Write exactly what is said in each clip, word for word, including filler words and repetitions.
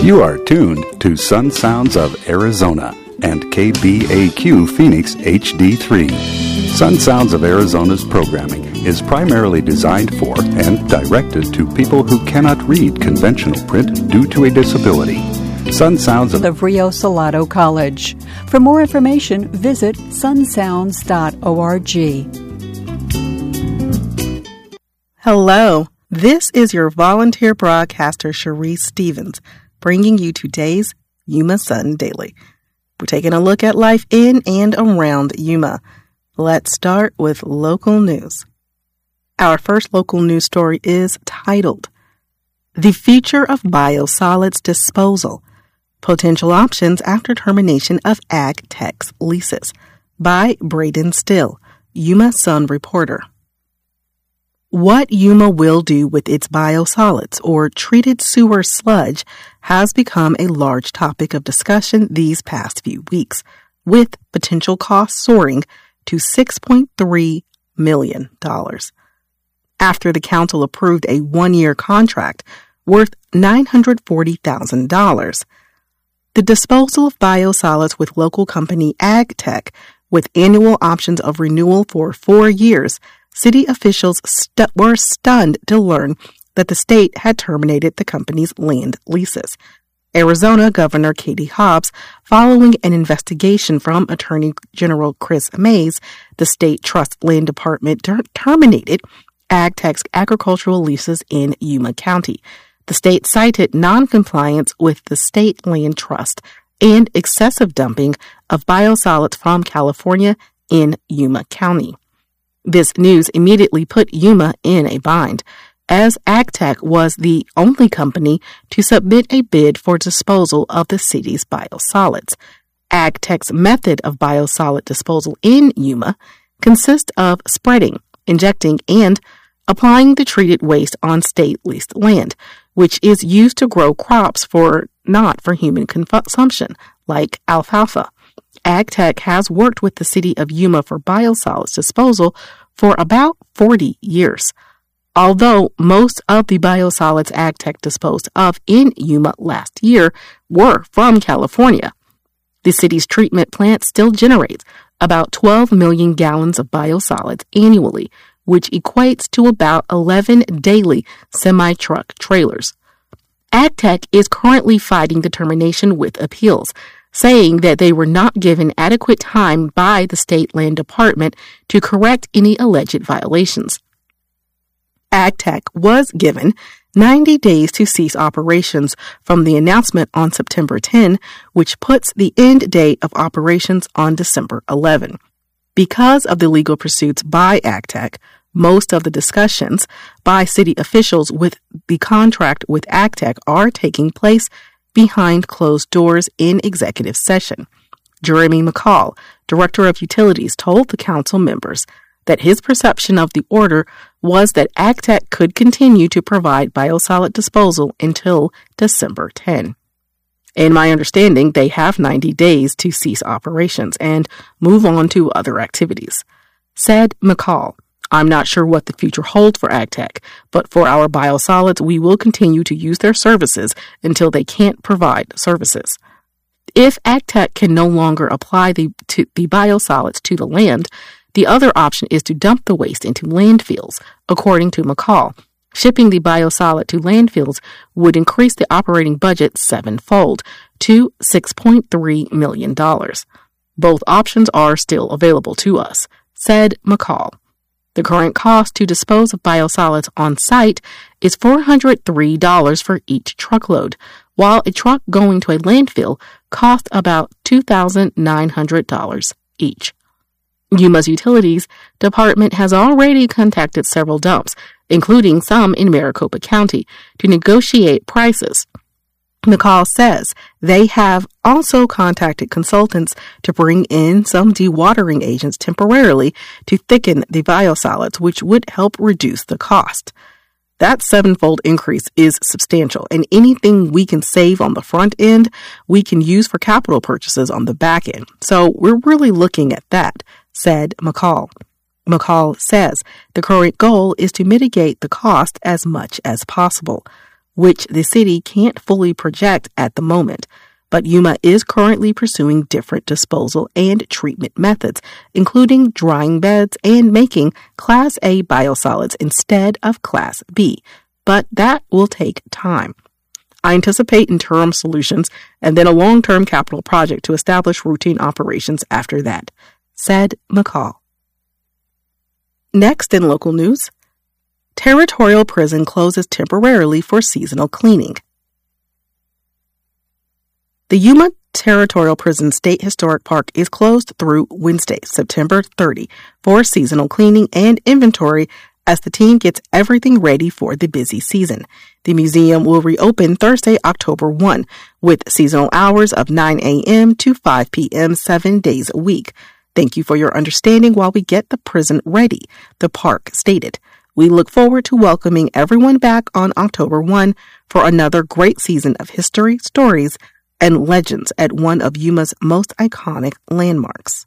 You are tuned to Sun Sounds of Arizona and K B A Q Phoenix H D three. Sun Sounds of Arizona's programming is primarily designed for and directed to people who cannot read conventional print due to a disability. Sun Sounds of, of Rio Salado College. For more information, visit sun sounds dot org. Hello, this is your volunteer broadcaster, Sharice Stevens, bringing you today's Yuma Sun Daily. We're taking a look at life in and around Yuma. Let's start with local news. Our first local news story is titled, The Future of Biosolids Disposal, Potential Options After Termination of Ag Tech's Leases, by Braden Still, Yuma Sun reporter. What Yuma will do with its biosolids, or treated sewer sludge, has become a large topic of discussion these past few weeks, with potential costs soaring to six point three million dollars. After the council approved a one-year contract worth nine hundred forty thousand dollars, the disposal of biosolids with local company AgTech, with annual options of renewal for four years, city officials stu- were stunned to learn that the state had terminated the company's land leases. Arizona Governor Katie Hobbs, following an investigation from Attorney General Chris Mays, the state trust land department ter- terminated AgTech's agricultural leases in Yuma County. The state cited noncompliance with the state land trust and excessive dumping of biosolids from California in Yuma County. This news immediately put Yuma in a bind, as AgTech was the only company to submit a bid for disposal of the city's biosolids. AgTech's method of biosolid disposal in Yuma consists of spreading, injecting, and applying the treated waste on state-leased land, which is used to grow crops for not for human consumption, like alfalfa. AgTech has worked with the city of Yuma for biosolids disposal for about forty years. Although most of the biosolids AgTech disposed of in Yuma last year were from California, the city's treatment plant still generates about twelve million gallons of biosolids annually, which equates to about eleven daily semi-truck trailers. AgTech is currently fighting the termination with appeals, saying that they were not given adequate time by the state land department to correct any alleged violations. AgTech was given ninety days to cease operations from the announcement on September tenth, which puts the end date of operations on December eleventh. Because of the legal pursuits by AgTech, most of the discussions by city officials with the contract with AgTech are taking place behind closed doors in executive session. Jeremy McCall, Director of Utilities, told the council members that his perception of the order was that AgTech could continue to provide biosolid disposal until December tenth. In my understanding, they have ninety days to cease operations and move on to other activities, said McCall. I'm not sure what the future holds for AgTech, but for our biosolids, we will continue to use their services until they can't provide services. If AgTech can no longer apply the, to, the biosolids to the land, the other option is to dump the waste into landfills, according to McCall. Shipping the biosolid to landfills would increase the operating budget sevenfold to six point three million dollars. Both options are still available to us, said McCall. The current cost to dispose of biosolids on site is four hundred three dollars for each truckload, while a truck going to a landfill costs about two thousand nine hundred dollars each. Yuma's Utilities Department has already contacted several dumps, including some in Maricopa County, to negotiate prices. McCall says they have also contacted consultants to bring in some dewatering agents temporarily to thicken the biosolids, which would help reduce the cost. That sevenfold increase is substantial, and anything we can save on the front end, we can use for capital purchases on the back end. So we're really looking at that, said McCall. McCall says the current goal is to mitigate the cost as much as possible. which the city can't fully project at the moment. But Yuma is currently pursuing different disposal and treatment methods, including drying beds and making Class A biosolids instead of Class B. But that will take time. I anticipate interim solutions and then a long-term capital project to establish routine operations after that, said McCall. Next in local news, Territorial Prison closes temporarily for seasonal cleaning. The Yuma Territorial Prison State Historic Park is closed through Wednesday, September thirtieth, for seasonal cleaning and inventory as the team gets everything ready for the busy season. The museum will reopen Thursday, October first, with seasonal hours of nine a.m. to five p.m. seven days a week. Thank you for your understanding while we get the prison ready, the park stated. We look forward to welcoming everyone back on October first for another great season of history, stories, and legends at one of Yuma's most iconic landmarks.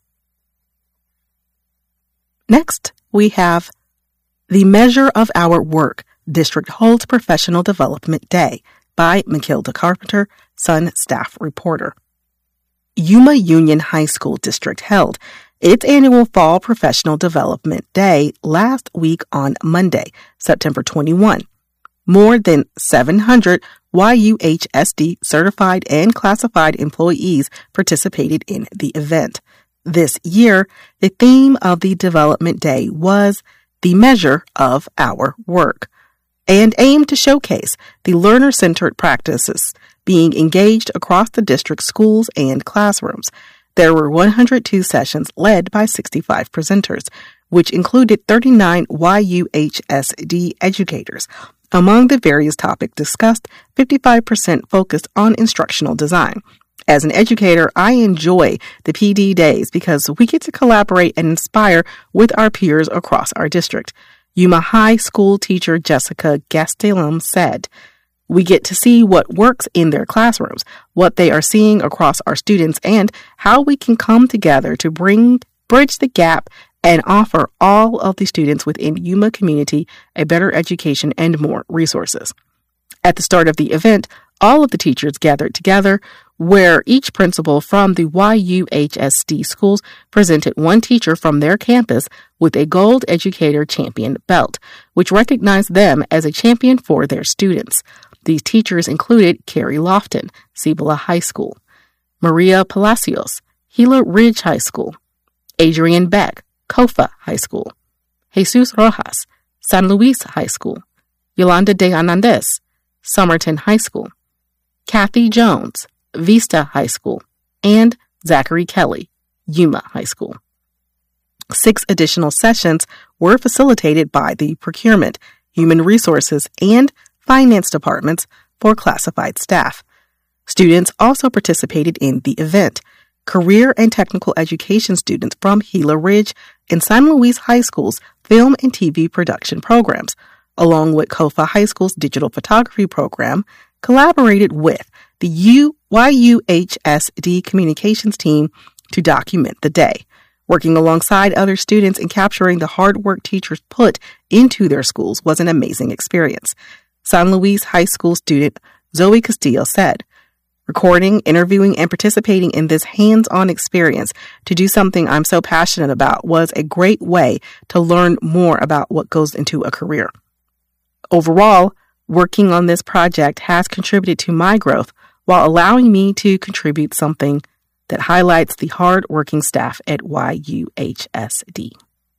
Next, we have The Measure of Our Work, District Holds Professional Development Day by Matilda Carpenter, Sun staff reporter. Yuma Union High School District held its annual Fall Professional Development Day last week on Monday, September twenty-first. More than seven hundred Y U H S D certified and classified employees participated in the event. This year, the theme of the Development Day was The Measure of Our Work, and aimed to showcase the learner-centered practices being engaged across the district schools and classrooms. There were one hundred two sessions led by sixty-five presenters, which included thirty-nine Y U H S D educators. Among the various topics discussed, fifty-five percent focused on instructional design. As an educator, I enjoy the P D days because we get to collaborate and inspire with our peers across our district. Yuma High School teacher Jessica Gastelum said, "We get to see what works in their classrooms, what they are seeing across our students, and how we can come together to bring bridge the gap and offer all of the students within Yuma community a better education and more resources." At the start of the event, all of the teachers gathered together, where each principal from the Y U H S D schools presented one teacher from their campus with a Gold Educator Champion belt, which recognized them as a champion for their students. These teachers included Carrie Lofton, Cibola High School; Maria Palacios, Gila Ridge High School; Adrian Beck, Cofa High School; Jesus Rojas, San Luis High School; Yolanda de Hernandez, Somerton High School; Kathy Jones, Vista High School; and Zachary Kelly, Yuma High School. Six additional sessions were facilitated by the Procurement, Human Resources, and Finance departments for classified staff. Students also participated in the event. Career and technical education students from Gila Ridge and San Luis High School's film and T V production programs, along with Cofa High School's digital photography program, collaborated with the Y U H S D communications team to document the day. Working alongside other students and capturing the hard work teachers put into their schools was an amazing experience. San Luis High School student Zoe Castillo said, "Recording, interviewing, and participating in this hands-on experience to do something I'm so passionate about was a great way to learn more about what goes into a career. Overall, working on this project has contributed to my growth while allowing me to contribute something that highlights the hard-working staff at Y U H S D."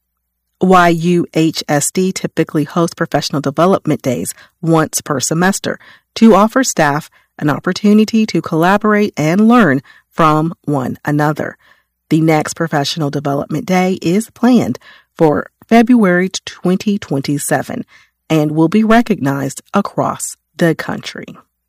Y U H S D typically hosts professional development days once per semester to offer staff an opportunity to collaborate and learn from one another. The next professional development day is planned for February twenty twenty-seven and will be recognized across the country.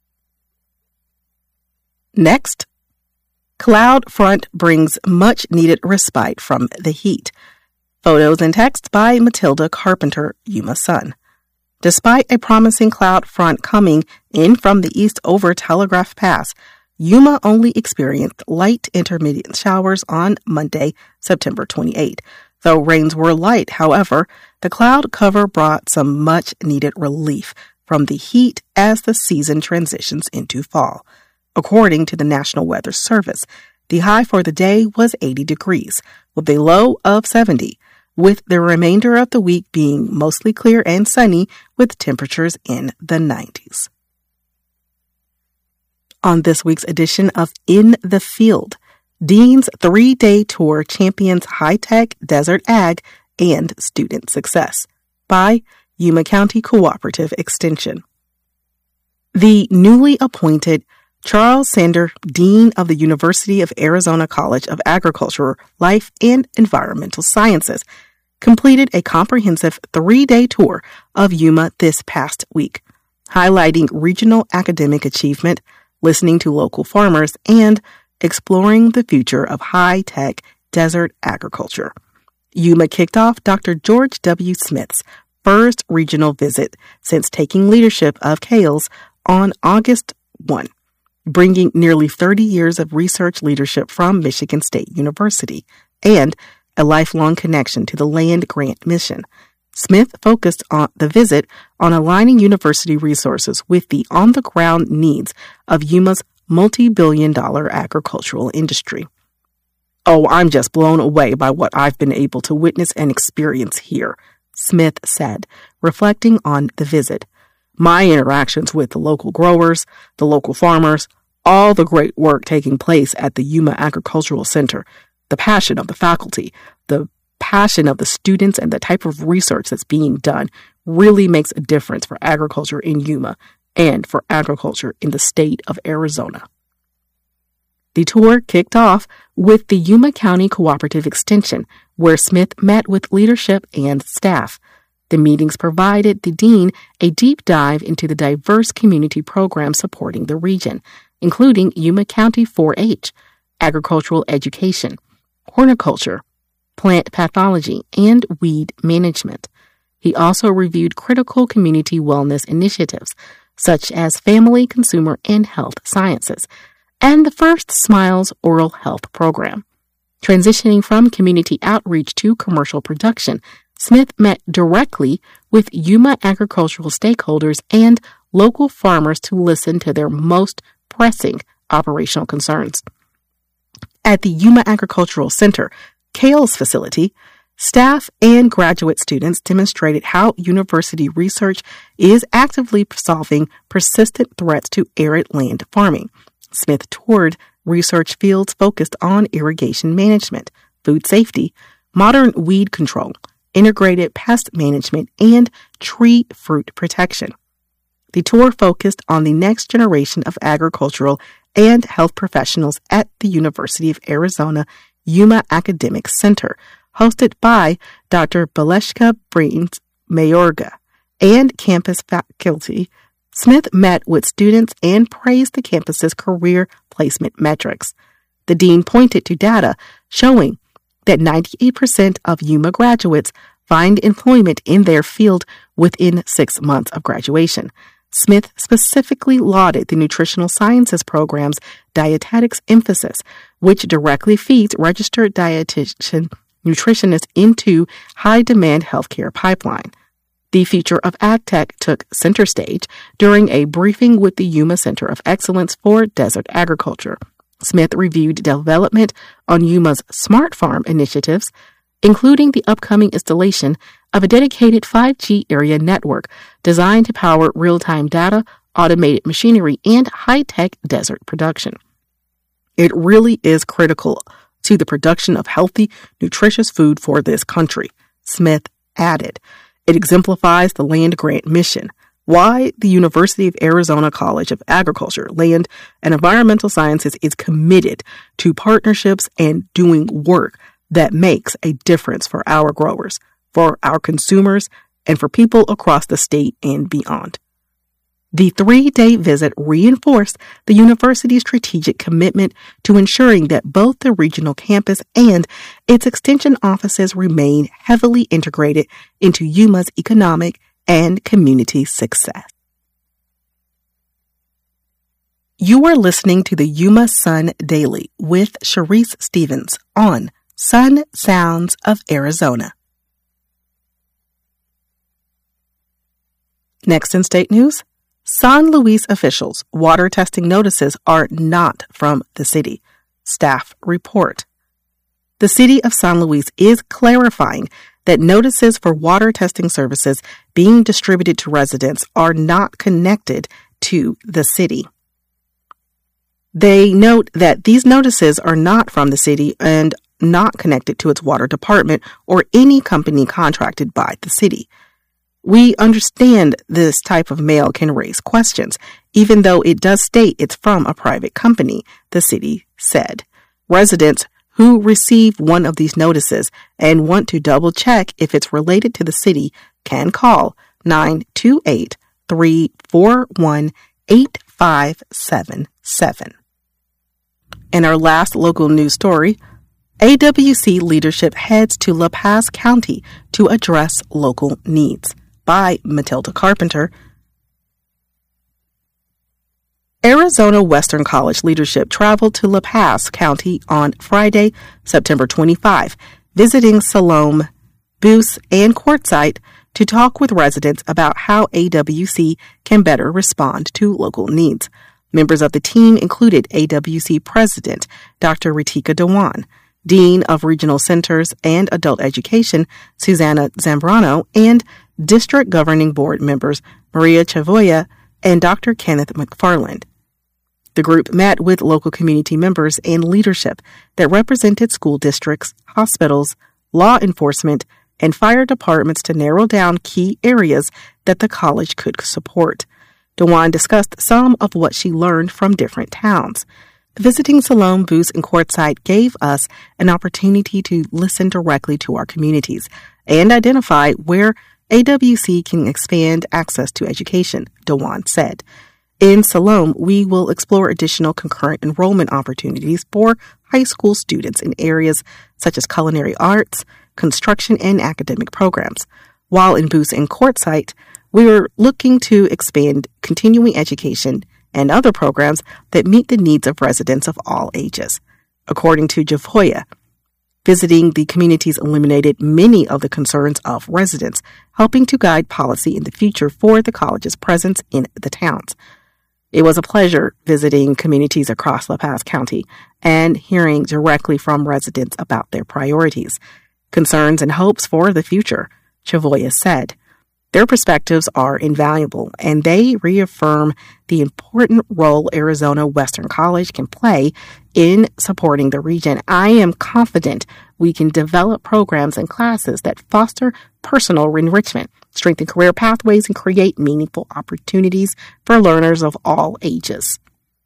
Next, cloud front brings much needed respite from the heat. Photos and text by Matilda Carpenter, Yuma Sun. Despite a promising cloud front coming in from the east over Telegraph Pass, Yuma only experienced light intermittent showers on Monday, September twenty-eighth. Though rains were light, however, the cloud cover brought some much-needed relief from the heat as the season transitions into fall. According to the National Weather Service, the high for the day was eighty degrees, with a low of seventy, with the remainder of the week being mostly clear and sunny with temperatures in the nineties. On this week's edition of In the Field, Dean's three-day tour champions high-tech, desert ag, and student success by Yuma County Cooperative Extension. The newly appointed Charles Sander, Dean of the University of Arizona College of Agriculture, Life, and Environmental Sciences, completed a comprehensive three-day tour of Yuma this past week, highlighting regional academic achievement, listening to local farmers, and exploring the future of high-tech desert agriculture. Yuma kicked off Doctor George W. Smith's first regional visit since taking leadership of C A L S on August first, bringing nearly thirty years of research leadership from Michigan State University and a lifelong connection to the land grant mission. Smith focused on the visit on aligning university resources with the on-the-ground needs of Yuma's multi-billion dollar agricultural industry. "Oh, I'm just blown away by what I've been able to witness and experience here," Smith said, reflecting on the visit. "My interactions with the local growers, the local farmers, all the great work taking place at the Yuma Agricultural Center, the passion of the faculty, the passion of the students, and the type of research that's being done really makes a difference for agriculture in Yuma and for agriculture in the state of Arizona." The tour kicked off with the Yuma County Cooperative Extension, where Smith met with leadership and staff. The meetings provided the dean a deep dive into the diverse community programs supporting the region, including Yuma County four H, agricultural education, horticulture, plant pathology, and weed management. He also reviewed critical community wellness initiatives, such as family, consumer, and health sciences, and the First Smiles Oral Health Program. Transitioning from community outreach to commercial production, Smith met directly with Yuma agricultural stakeholders and local farmers to listen to their most pressing operational concerns. At the Yuma Agricultural Center, C A L S facility, staff and graduate students demonstrated how university research is actively solving persistent threats to arid land farming. Smith toured research fields focused on irrigation management, food safety, modern weed control, integrated pest management, and tree fruit protection. The tour focused on the next generation of agricultural and health professionals at the University of Arizona Yuma Academic Center, hosted by Doctor Baleshka Brains Mayorga and campus faculty. Smith met with students and praised the campus's career placement metrics. The dean pointed to data showing that ninety-eight percent of Yuma graduates find employment in their field within six months of graduation. Smith specifically lauded the nutritional sciences program's dietetics emphasis, which directly feeds registered dietitian nutritionists into high-demand healthcare pipeline. The future of AgTech took center stage during a briefing with the Yuma Center of Excellence for Desert Agriculture. Smith reviewed development on Yuma's Smart Farm initiatives, including the upcoming installation of a dedicated five G area network designed to power real-time data, automated machinery, and high-tech desert production. It really is critical to the production of healthy, nutritious food for this country, Smith added. It exemplifies the land grant mission, why the University of Arizona College of Agriculture, Land, and Environmental Sciences is committed to partnerships and doing work that makes a difference for our growers, for our consumers, and for people across the state and beyond. The three-day visit reinforced the university's strategic commitment to ensuring that both the regional campus and its extension offices remain heavily integrated into Yuma's economic and community success. You are listening to the Yuma Sun Daily with Sharice Stevens on Sun Sounds of Arizona. Next in state news, San Luis officials' water testing notices are not from the city. Staff report. The city of San Luis is clarifying that notices for water testing services being distributed to residents are not connected to the city. They note that these notices are not from the city and not connected to its water department or any company contracted by the city. We understand this type of mail can raise questions, even though it does state it's from a private company, the city said. Residents who receive one of these notices and want to double check if it's related to the city can call nine two eight, three four one, eight five seven seven. In our last local news story, A W C leadership heads to La Paz County to address local needs, by Matilda Carpenter. Arizona Western College leadership traveled to La Paz County on Friday, September twenty-fifth, visiting Siloam, Buce, and Quartzsite to talk with residents about how A W C can better respond to local needs. Members of the team included A W C President Doctor Ritika Dewan, Dean of Regional Centers and Adult Education Susanna Zambrano, and District Governing Board members Maria Chavoya and Doctor Kenneth McFarland. The group met with local community members and leadership that represented school districts, hospitals, law enforcement, and fire departments to narrow down key areas that the college could support. Dewan discussed some of what she learned from different towns. Visiting Siloam, Buce, and Quartzsite gave us an opportunity to listen directly to our communities and identify where A W C can expand access to education, Dewan said. In Siloam, we will explore additional concurrent enrollment opportunities for high school students in areas such as culinary arts, construction, and academic programs. While in Buce and Quartzsite, we are looking to expand continuing education and other programs that meet the needs of residents of all ages. According to Javoya, visiting the communities eliminated many of the concerns of residents, helping to guide policy in the future for the college's presence in the towns. It was a pleasure visiting communities across La Paz County and hearing directly from residents about their priorities, concerns, and hopes for the future, Chavoya said. Their perspectives are invaluable, and they reaffirm the important role Arizona Western College can play in supporting the region. I am confident we can develop programs and classes that foster personal enrichment, strengthen career pathways, and create meaningful opportunities for learners of all ages.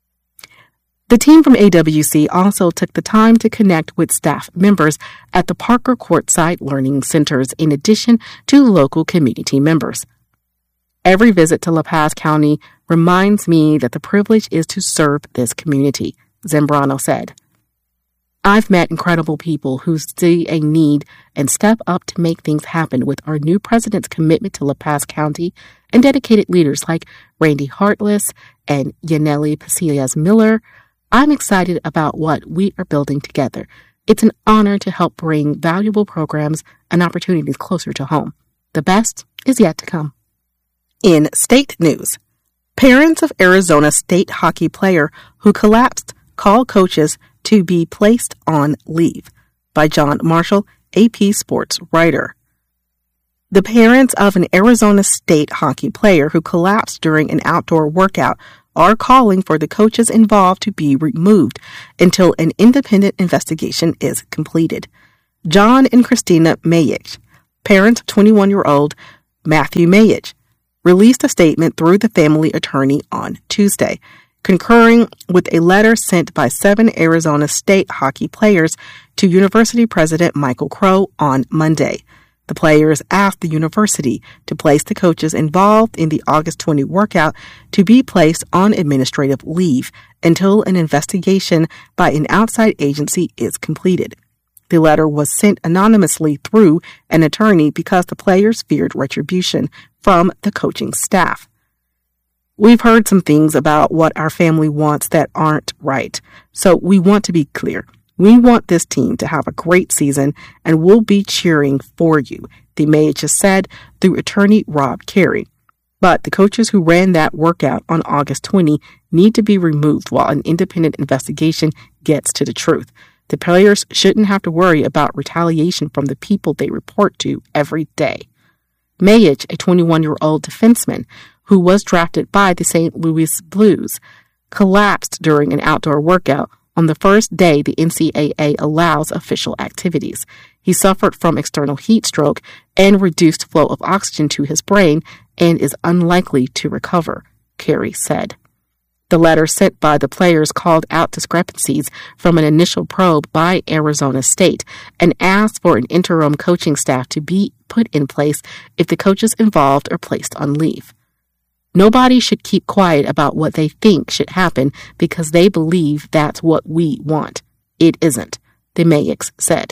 The team from A W C also took the time to connect with staff members at the Parker Quartzsite Learning Centers in addition to local community members. Every visit to La Paz County reminds me that the privilege is to serve this community, Zambrano said. I've met incredible people who see a need and step up to make things happen with our new president's commitment to La Paz County and dedicated leaders like Randy Hartless and Yaneli Pasillas Miller. I'm excited about what we are building together. It's an honor to help bring valuable programs and opportunities closer to home. The best is yet to come. In state news, parents of Arizona state hockey player who collapsed call coaches to be placed on leave, by John Marshall, A P Sports writer. The parents of an Arizona state hockey player who collapsed during an outdoor workout are calling for the coaches involved to be removed until an independent investigation is completed. John and Christina Mayich, parents of twenty-one-year-old Matthew Mayich, released a statement through the family attorney on Tuesday, concurring with a letter sent by seven Arizona state hockey players to University President Michael Crow on Monday. The players asked the university to place the coaches involved in the August twentieth workout to be placed on administrative leave until an investigation by an outside agency is completed. The letter was sent anonymously through an attorney because the players feared retribution from the coaching staff. We've heard some things about what our family wants that aren't right, so we want to be clear. We want this team to have a great season, and we'll be cheering for you, the Mayich said through attorney Rob Carey. But the coaches who ran that workout on August twentieth need to be removed while an independent investigation gets to the truth. The players shouldn't have to worry about retaliation from the people they report to every day. Mayich, a twenty-one-year-old defenseman who was drafted by the Saint Louis Blues, collapsed during an outdoor workout on the first day the N C double A allows official activities. He suffered from external heat stroke and reduced flow of oxygen to his brain and is unlikely to recover, Carey said. The letter sent by the players called out discrepancies from an initial probe by Arizona State and asked for an interim coaching staff to be put in place if the coaches involved are placed on leave. Nobody should keep quiet about what they think should happen because they believe that's what we want. It isn't, the Mayiks said.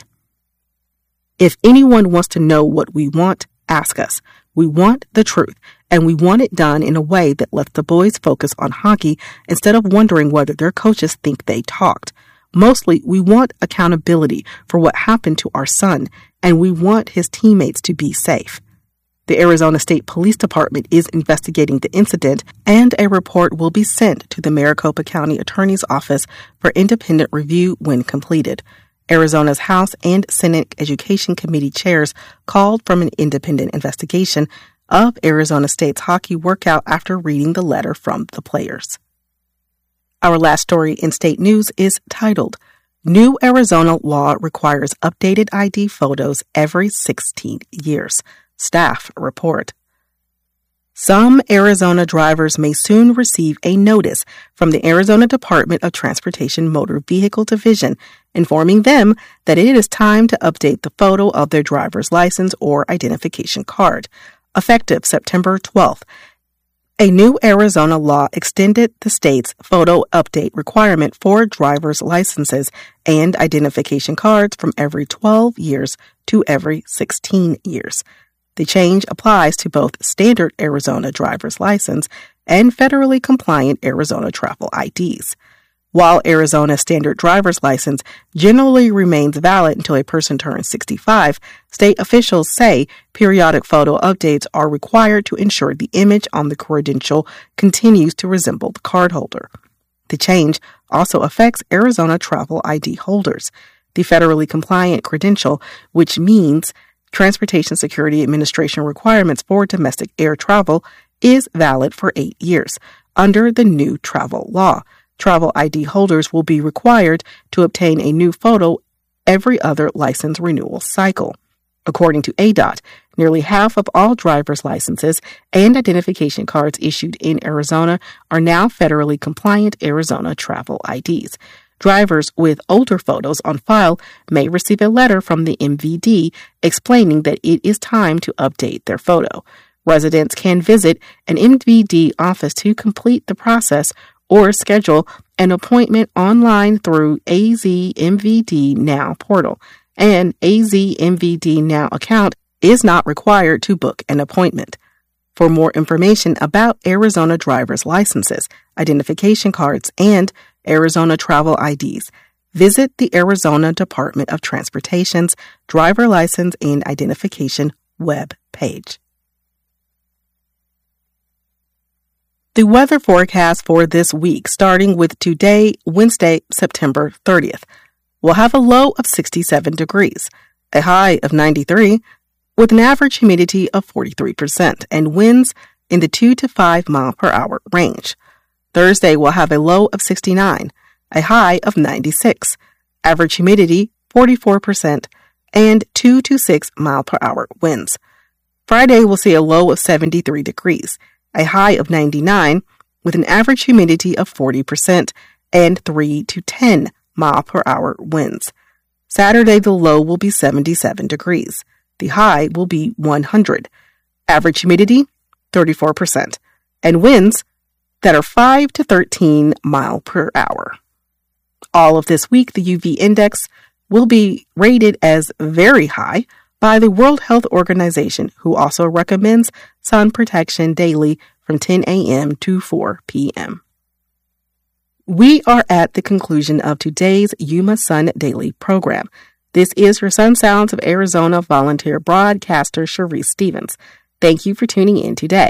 If anyone wants to know what we want, ask us. We want the truth, and we want it done in a way that lets the boys focus on hockey instead of wondering whether their coaches think they talked. Mostly, we want accountability for what happened to our son, and we want his teammates to be safe. The Arizona State Police Department is investigating the incident, and a report will be sent to the Maricopa County Attorney's Office for independent review when completed. Arizona's House and Senate Education Committee chairs called for an independent investigation of Arizona State's hockey workout after reading the letter from the players. Our last story in state news is titled, New Arizona Law Requires Updated I D Photos Every sixteen years. Staff report. Some Arizona drivers may soon receive a notice from the Arizona Department of Transportation Motor Vehicle Division informing them that it is time to update the photo of their driver's license or identification card. Effective September twelfth, a new Arizona law extended the state's photo update requirement for driver's licenses and identification cards from every twelve years to every sixteen years. The change applies to both standard Arizona driver's license and federally compliant Arizona travel I Ds. While Arizona's standard driver's license generally remains valid until a person turns sixty-five, state officials say periodic photo updates are required to ensure the image on the credential continues to resemble the cardholder. The change also affects Arizona travel I D holders. The federally compliant credential, which means Transportation Security Administration requirements for domestic air travel, is valid for eight years. Under the new travel law, travel I D holders will be required to obtain a new photo every other license renewal cycle. According to A D O T, nearly half of all driver's licenses and identification cards issued in Arizona are now federally compliant Arizona travel I Ds. Drivers with older photos on file may receive a letter from the M V D explaining that it is time to update their photo. Residents can visit an M V D office to complete the process or schedule an appointment online through A Z M V D Now portal. An A Z M V D Now account is not required to book an appointment. For more information about Arizona driver's licenses, identification cards, and Arizona travel I Ds, visit the Arizona Department of Transportation's Driver License and Identification web page. The weather forecast for this week, starting with today, Wednesday, September thirtieth, will have a low of sixty-seven degrees, a high of ninety-three, with an average humidity of forty-three percent and winds in the two to five mile per hour range. Thursday will have a low of sixty-nine, a high of ninety-six, average humidity forty-four percent, and two to six mile per hour winds. Friday will see a low of seventy-three degrees, a high of ninety-nine, with an average humidity of forty percent and three to ten mile per hour winds. Saturday, the low will be seventy-seven degrees. The high will be one hundred. Average humidity, thirty-four percent, and winds that are five to thirteen mile per hour. All of this week, the U V index will be rated as very high by the World Health Organization, who also recommends sun protection daily from ten a.m. to four p.m. We are at the conclusion of today's Yuma Sun Daily program. This is your Sun Sounds of Arizona volunteer broadcaster, Cherise Stevens. Thank you for tuning in today.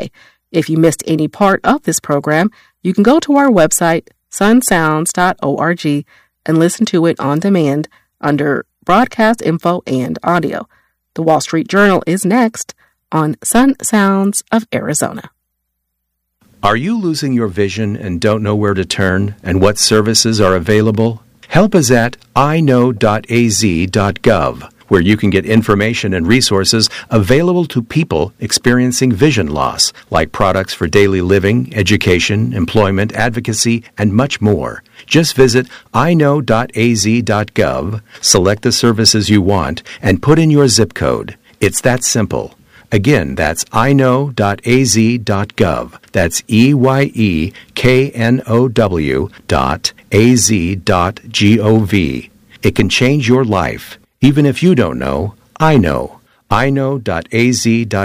If you missed any part of this program, you can go to our website, sun sounds dot org, and listen to it on demand under Broadcast Info and Audio. The Wall Street Journal is next on Sun Sounds of Arizona. Are you losing your vision and don't know where to turn and what services are available? Help is at i know dot a z dot gov, where you can get information and resources available to people experiencing vision loss, like products for daily living, education, employment, advocacy, and much more. Just visit i know dot a z dot gov, select the services you want, and put in your zip code. It's that simple. Again, that's i know dot a z dot gov. That's E Y E K N O W dot A Z dot G O V. It can change your life. Even if you don't know, I know. i know dot a z dot